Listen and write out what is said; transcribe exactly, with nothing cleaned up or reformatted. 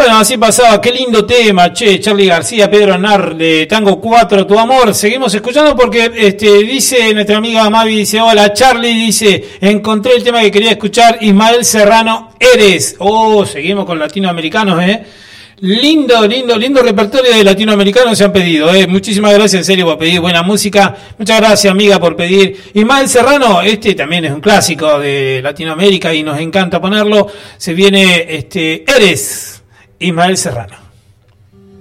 Bueno, así pasaba, qué lindo tema, che, Charly García, Pedro Aznar de Tango cuatro, Tu Amor. Seguimos escuchando porque este dice nuestra amiga Mavi, dice, hola Charly, dice, encontré el tema que quería escuchar, Ismael Serrano, Eres. Oh, seguimos con latinoamericanos, eh. Lindo, lindo, lindo repertorio de latinoamericanos se han pedido, eh. Muchísimas gracias, en serio, por pedir buena música. Muchas gracias, amiga, por pedir. Ismael Serrano, este también es un clásico de Latinoamérica y nos encanta ponerlo. Se viene, este, Eres, Ismael Serrano.